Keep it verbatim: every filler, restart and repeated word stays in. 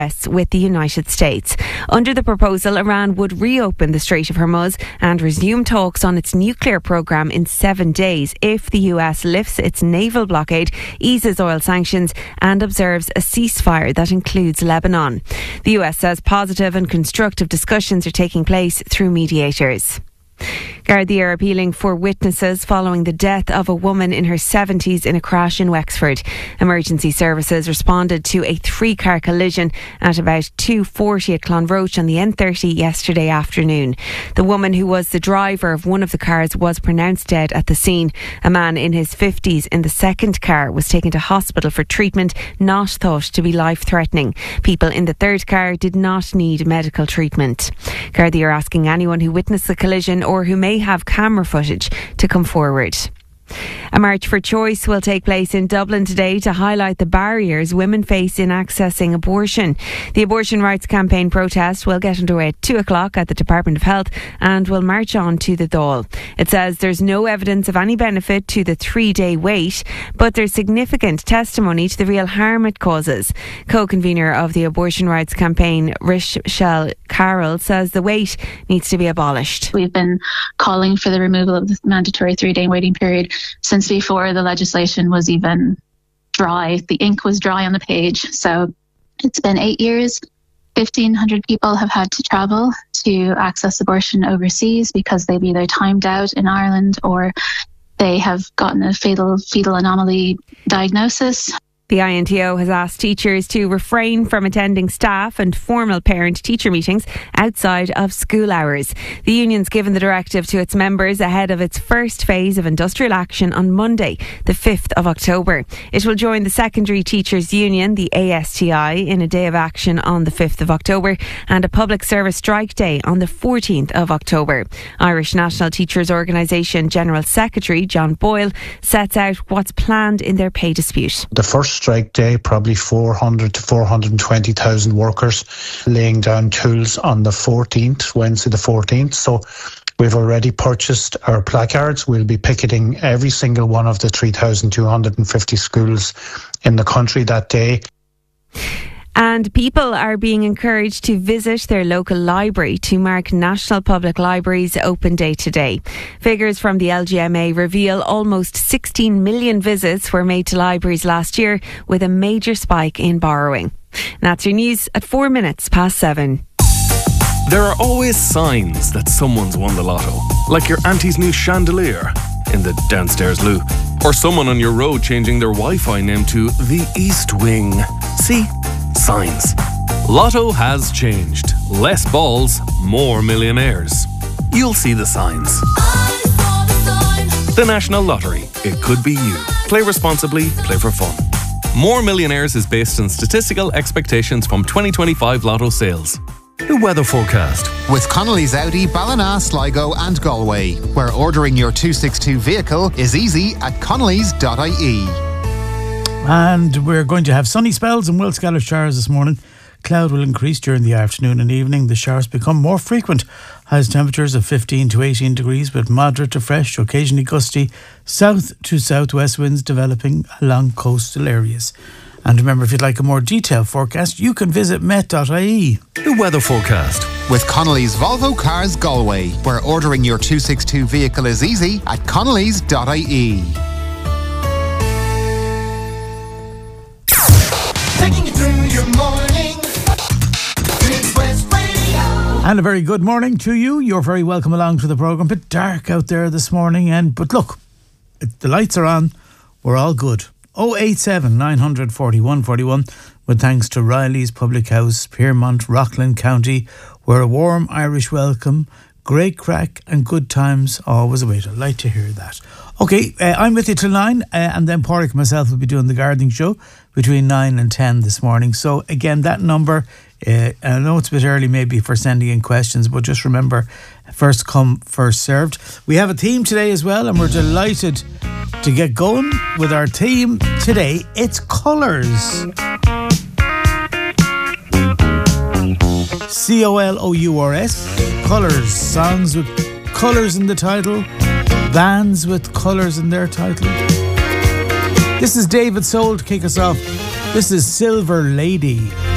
with the United States. Under the proposal, Iran would reopen the Strait of Hormuz and resume talks on its nuclear program in seven days if the U S lifts its naval blockade, eases oil sanctions and observes a ceasefire that includes Lebanon. The U S says positive and constructive discussions are taking place through mediators. Gardaí are appealing for witnesses following the death of a woman in her seventies in a crash in Wexford. Emergency services responded to a three-car collision at about two forty at Clonroach on the N thirty yesterday afternoon. The woman, who was the driver of one of the cars, was pronounced dead at the scene. A man in his fifties in the second car was taken to hospital for treatment not thought to be life-threatening. People in the third car did not need medical treatment. Gardaí are asking anyone who witnessed the collision or who may have camera footage to come forward. A March for Choice will take place in Dublin today to highlight the barriers women face in accessing abortion. The Abortion Rights Campaign protest will get underway at two o'clock at the Department of Health and will march on to the Dáil. It says there's no evidence of any benefit to the three-day wait, but there's significant testimony to the real harm it causes. Co-convener of the Abortion Rights Campaign, Rochelle Carroll, says the wait needs to be abolished. We've been calling for the removal of the mandatory three-day waiting period since before the legislation was even dry. The ink was dry on the page. So it's been eight years. fifteen hundred people have had to travel to access abortion overseas because they've either timed out in Ireland or they have gotten a fatal fetal anomaly diagnosis. The I N T O has asked teachers to refrain from attending staff and formal parent-teacher meetings outside of school hours. The union's given the directive to its members ahead of its first phase of industrial action on Monday, the fifth of October. It will join the Secondary Teachers Union, the A S T I, in a day of action on the fifth of October and a public service strike day on the fourteenth of October. Irish National Teachers Organisation General Secretary John Boyle sets out what's planned in their pay dispute. The first strike day, probably four hundred to four hundred twenty thousand workers laying down tools on the fourteenth, Wednesday the fourteenth. So we've already purchased our placards. We'll be picketing every single one of the three thousand two hundred fifty schools in the country that day. And people are being encouraged to visit their local library to mark National Public Library's Open Day today. Figures from the L G M A reveal almost sixteen million visits were made to libraries last year, with a major spike in borrowing. And that's your news at four minutes past seven. There are always signs that someone's won the lotto, like your auntie's new chandelier in the downstairs loo, or someone on your road changing their Wi-Fi name to the East Wing. See? Signs. Lotto has changed. Less balls, more millionaires. You'll see the signs. The National Lottery. It could be you. Play responsibly, play for fun. More Millionaires is based on statistical expectations from twenty twenty-five Lotto sales. The weather forecast. With Connolly's Audi, Ballina, Sligo and Galway, where ordering your two sixty-two vehicle is easy at connellys dot I E. And we're going to have sunny spells and will scattered showers this morning. Cloud will increase during the afternoon and evening. The showers become more frequent. Highest temperatures of fifteen to eighteen degrees, with moderate to fresh, occasionally gusty south to southwest winds developing along coastal areas. And remember, if you'd like a more detailed forecast, you can visit met dot I E. The weather forecast. With Connolly's Volvo Cars Galway, where ordering your two sixty-two vehicle is easy at connellys dot I E. Taking you through your morning. Midwest Radio. And a very good morning to you. You're very welcome along to the programme. A bit dark out there this morning, and but look, the lights are on. We're all good. oh eight seven, nine four one, four one, with thanks to Riley's Public House, Piermont, Rockland County, where a warm Irish welcome, great crack and good times always await. I'd like to hear that. Okay, uh, I'm with you till nine, uh, and then Pádraig and myself will be doing the gardening show between nine and ten this morning. So again, that number, uh, I know it's a bit early maybe for sending in questions, but just remember, first come, first served. We have a theme today as well, and we're delighted to get going with our theme today. It's colours. C O L O U R S. Colours. Songs with colours in the title. Bands with colours in their title. This is David Soul to kick us off. This is Silver Lady.